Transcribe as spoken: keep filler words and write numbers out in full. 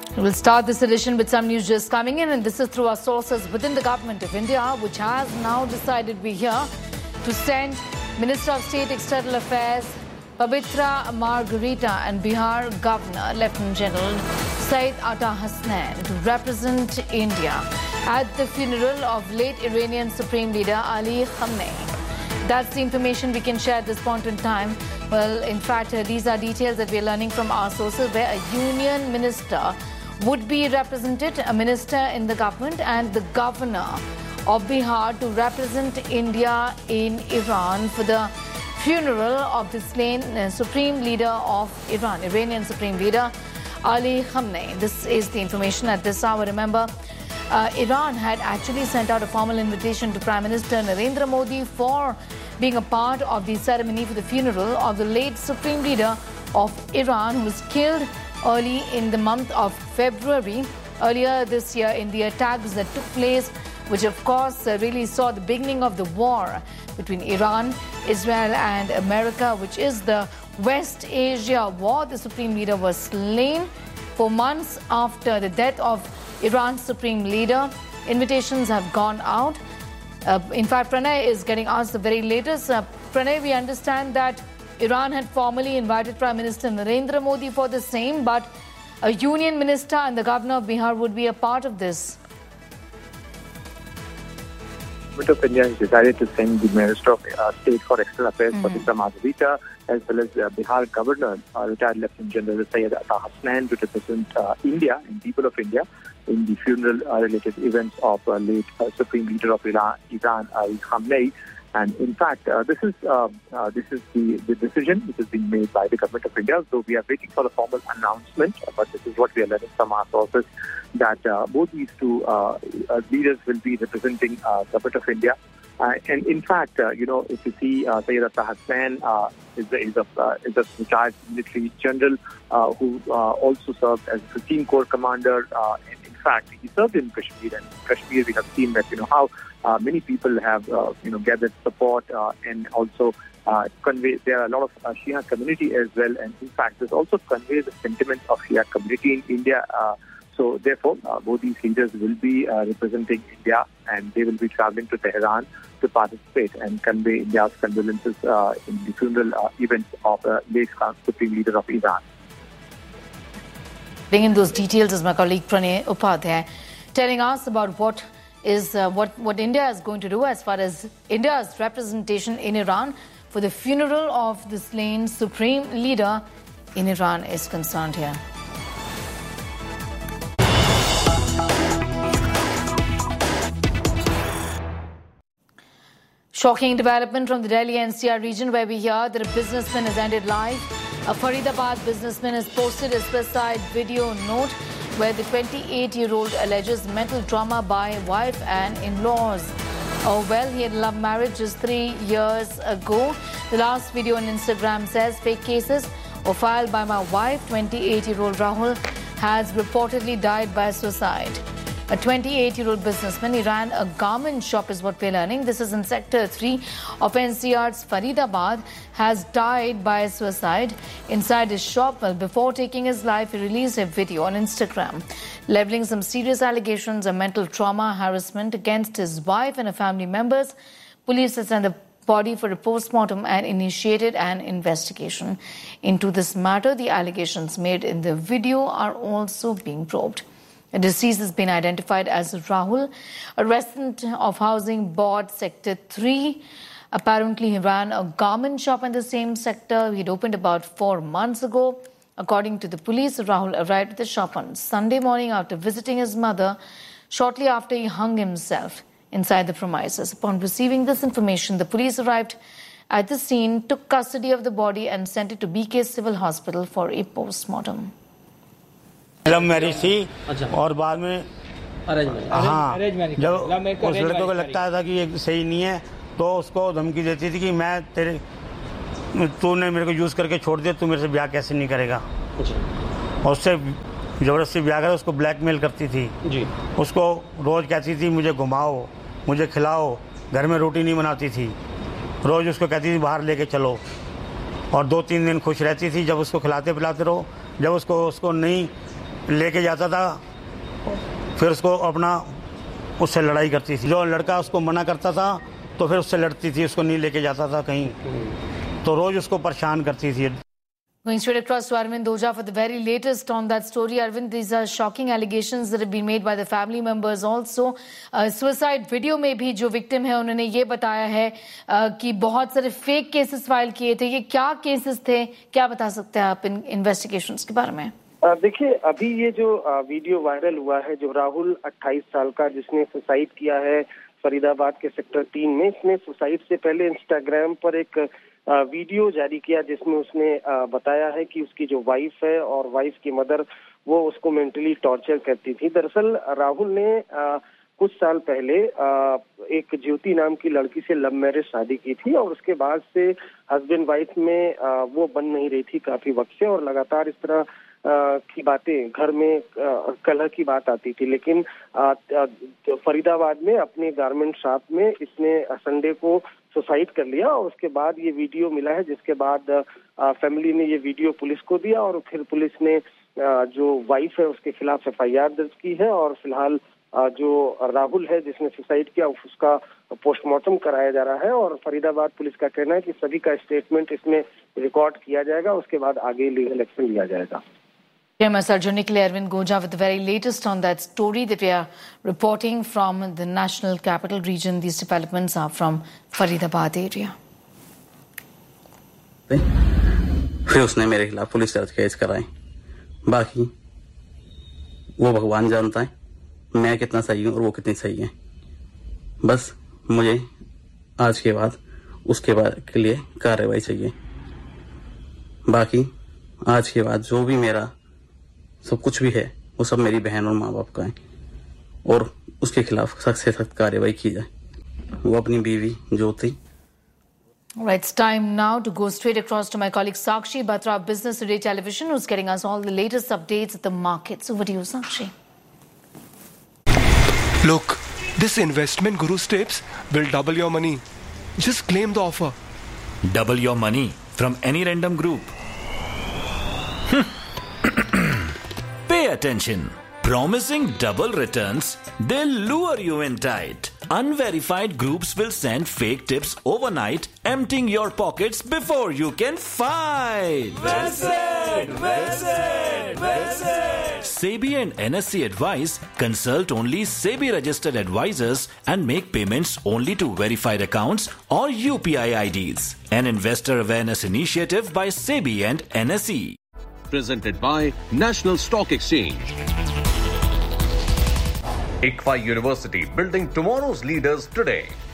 We'll start this edition with some news just coming in, and this is through our sources within the government of India, which has now decided we're here to send Minister of State External Affairs Pabitra Margarita and Bihar Governor Lieutenant General Syed Ata Hasnain to represent India at the funeral of late Iranian Supreme Leader Ali Khamenei. That's the information we can share at this point in time. Well, in fact, uh, these are details that we're learning from our sources, where a union minister would be represented, a minister in the government, and the governor of Bihar to represent India in Iran for the funeral of the slain uh, Supreme Leader of Iran, Iranian Supreme Leader Ali Khamenei. This is the information at this hour. Remember, uh, Iran had actually sent out a formal invitation to Prime Minister Narendra Modi for being a part of the ceremony for the funeral of the late Supreme Leader of Iran, who was killed early in the month of February earlier this year in the attacks that took place, which of course uh, really saw the beginning of the war between Iran, Israel and America, which is the West Asia war. The Supreme Leader was slain four months after the death of Iran's Supreme Leader. Invitations have gone out. Uh, in fact, Pranay is getting asked the very latest. Uh, Pranay, we understand that Iran had formally invited Prime Minister Narendra Modi for the same, but a union minister and the governor of Bihar would be a part of this. The government of India has decided to send the Minister of uh, State for External Affairs, mm-hmm. Pabitra Margarita, as well as uh, Bihar Governor, uh, retired Lieutenant General Syed Ata Hasnain, to represent uh, India and people of India in the funeral-related uh, events of uh, late uh, Supreme Leader of Iran, Iran Ali Khamenei. And in fact, uh, this is uh, uh, this is the, the decision which has been made by the government of India. So we are waiting for a formal announcement, but this is what we are learning from our sources, that uh, both these two uh, uh, leaders will be representing uh, the government of India. Uh, and in fact, uh, you know, if you see uh, Syed Ata Hasnain uh, is, a, is, a, uh, is a retired military general uh, who uh, also served as fifteenth Corps commander. Uh, and in fact, he served in Kashmir, and in Kashmir we have seen that, you know, how Uh, many people have, uh, you know, gathered support uh, and also uh, convey. There are a lot of uh, Shia community as well, and in fact, this also conveys the sentiment of Shia community in India. Uh, so, therefore, uh, both these leaders will be uh, representing India, and they will be traveling to Tehran to participate and convey India's condolences uh, in the funeral uh, events of the uh, late Supreme Leader of Iran. Bringing those details is my colleague Pranay Upadhyay, telling us about what is uh, what, what India is going to do as far as India's representation in Iran for the funeral of the slain Supreme Leader in Iran is concerned here. Shocking development from the Delhi N C R region, where we hear that a businessman has ended life. A Faridabad businessman has posted a suicide video note where the twenty-eight-year-old alleges mental trauma by wife and in-laws. Oh, well, he had love marriage just three years ago. The last video on Instagram says, fake cases were filed by my wife. twenty-eight-year-old Rahul has reportedly died by suicide. A twenty-eight-year-old businessman, he ran a garment shop is what we're learning. This is in Sector three of N C R's Faridabad, has died by suicide inside his shop. Well, before taking his life, he released a video on Instagram, leveling some serious allegations of mental trauma, harassment against his wife and her family members. Police has sent the body for a post-mortem and initiated an investigation into this matter. The allegations made in the video are also being probed. The deceased has been identified as Rahul, a resident of Housing Board Sector three. Apparently, he ran a garment shop in the same sector. He had opened about four months ago. According to the police, Rahul arrived at the shop on Sunday morning after visiting his mother, shortly after he hung himself inside the premises. Upon receiving this information, the police arrived at the scene, took custody of the body and sent it to B K Civil Hospital for a post-mortem. Love marriage थी और बाद में हाँ जब उस लड़के को लगता था कि ये सही नहीं है तो उसको धमकी देती थी कि मैं तेरे तूने मेरे को यूज करके छोड़ दिया, तू मेरे से ब्याह कैसे नहीं करेगा। और उससे जबरदस्ती ब्याह कर उसको ब्लैकमेल करती थी जी। उसको रोज कहती थी मुझे घुमाओ, मुझे खिलाओ, घर में रोटी नहीं बनाती थी, रोज उसको कहती थी बाहर लेके चलो। और दो तीन दिन खुश रहती थी जब उसको खिलाते पिलाते रहो, जब उसको उसको नहीं लेके जाता था, फिर उसको अपना उससे लड़ाई करती थी। जो लड़का उसको मना करता था तो फिर उससे लड़ती थी, उसको नहीं लेके जाता था कहीं, तो रोज उसको परेशान करती थी। Going straight across to Arvind Oja for the very latest on that story. Arvind, these are shocking allegations that have been made by the family members also. Uh, suicide video में भी जो victim है उन्होंने ये बताया है uh, कि बहुत सारे fake cases फाइल किए थे। ये क्या cases थे, क्या बता सकते हैं आप इन investigations के बारे में? देखिए, अभी ये जो वीडियो वायरल हुआ है, जो राहुल अट्ठाईस साल का जिसने सुसाइड किया है फरीदाबाद के सेक्टर तीन में, इसने सुसाइड से पहले इंस्टाग्राम पर एक वीडियो जारी किया जिसमें उसने बताया है कि उसकी जो वाइफ है और वाइफ की मदर वो उसको मेंटली टॉर्चर करती थी। दरअसल राहुल ने कुछ साल पहले एक ज्योति नाम की लड़की से लव मैरिज शादी की थी और उसके बाद से हस्बैंड वाइफ में वो बन नहीं रही थी काफी वक्त से, और लगातार इस तरह की बातें घर में कलह की बात आती थी। लेकिन फरीदाबाद में अपने गारमेंट शॉप में इसने संडे को सुसाइड कर लिया और उसके बाद ये वीडियो मिला है, जिसके बाद फैमिली ने ये वीडियो पुलिस को दिया और फिर पुलिस ने जो वाइफ है उसके खिलाफ एफ आई आर दर्ज की है और फिलहाल जो राहुल है जिसने सुसाइड किया उसका पोस्टमार्टम कराया जा रहा है और फरीदाबाद पुलिस का कहना है कि सभी का स्टेटमेंट इसमें रिकॉर्ड किया जाएगा, उसके बाद आगे लीगल एक्शन लिया जाएगा। हमारे साथ जुड़ने के लिए अरविंद गोजा with the very latest on that story that we are reporting from the national capital region. These developments are from Faridabad area. फिर उसने मेरे खिलाफ पुलिस दर्ज केस कराए, बाकी वो भगवान जानता है मैं कितना सही हूँ और वो कितनी सही है। बस मुझे आज के बाद उसके बाद के लिए कार्रवाई चाहिए। बाकी आज के बाद जो भी मेरा सब कुछ भी है वो सब मेरी बहन और माँ बाप का है और उसके खिलाफ सख्त से सख्त कार्रवाई की जाए। वो अपनी बीवी ज्योति। Right, it's time now to go straight across to my colleague Sakshi Batra of Business Today Television, who's getting us all the latest updates at the markets. Over to you, Sakshi. Look, this investment Guru Tips will double your money. Just claim the offer. Double your money from any random group. Pay attention. Promising double returns, they'll lure you in tight. Unverified groups will send fake tips overnight, emptying your pockets before you can fight. Visit, visit, visit. SEBI and N S E advise, consult only SEBI registered advisors and make payments only to verified accounts or U P I I Ds. An investor awareness initiative by SEBI and N S E. Presented by National Stock Exchange. I C F A University, building tomorrow's leaders today.